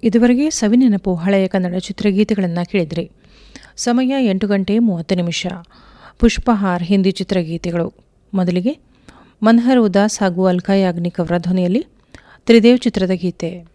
ಇದುವರೆಗೆ ಸವಿನೆನಪು ಹಳೆಯ ಕನ್ನಡ ಚಿತ್ರಗೀತೆಗಳನ್ನು ಕೇಳಿದ್ರಿ. ಸಮಯ 8:30 ಪುಷ್ಪಹಾರ್ ಹಿಂದಿ ಚಿತ್ರಗೀತೆಗಳು. ಮೊದಲಿಗೆ ಮನ್ಹರ್ ಉದಾಸ್ ಹಾಗೂ ಅಲ್ಕಾ ಯಾಗ್ನಿಕ್ ಅವರ ಧ್ವನಿಯಲ್ಲಿ ತ್ರಿದೇವ್ ಚಿತ್ರದ ಗೀತೆ.